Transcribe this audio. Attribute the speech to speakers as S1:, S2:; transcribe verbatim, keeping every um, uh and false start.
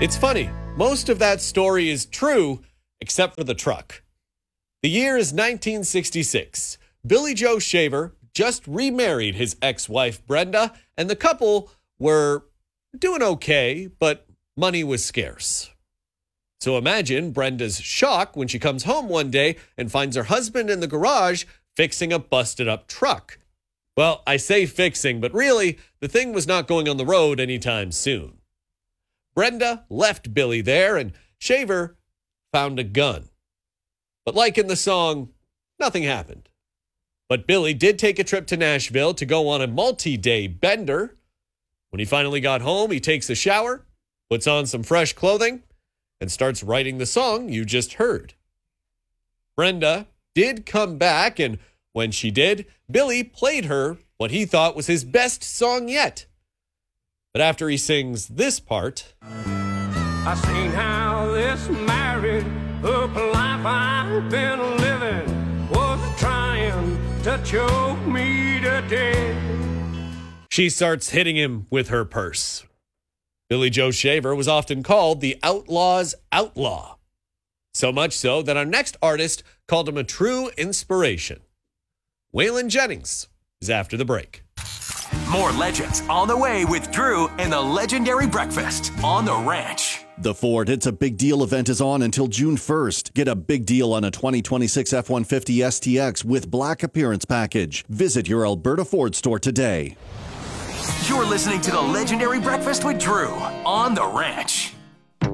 S1: It's funny, most of that story is true, except for the truck. The year is nineteen sixty-six. Billy Joe Shaver just remarried his ex-wife Brenda, and the couple were doing okay, but money was scarce. So imagine Brenda's shock when she comes home one day and finds her husband in the garage fixing a busted-up truck. Well, I say fixing, but really, the thing was not going on the road anytime soon. Brenda left Billy there, and Shaver found a gun. But like in the song, nothing happened. But Billy did take a trip to Nashville to go on a multi-day bender. When he finally got home, he takes a shower, puts on some fresh clothing, and starts writing the song you just heard. Brenda did come back, and when she did, Billy played her what he thought was his best song yet. But after he sings this part,
S2: I seen how this married up life I've been living was trying to choke me to death.
S1: She starts hitting him with her purse. Billy Joe Shaver was often called the outlaw's outlaw. So much so that our next artist called him a true inspiration. Waylon Jennings is after the break.
S3: More legends on the way with Drew and the legendary breakfast on the ranch.
S4: The Ford It's a Big Deal event is on until June first. Get a big deal on a twenty twenty-six F one fifty S T X with Black Appearance Package. Visit your Alberta Ford store today.
S3: You're listening to the legendary breakfast with Drew on the ranch.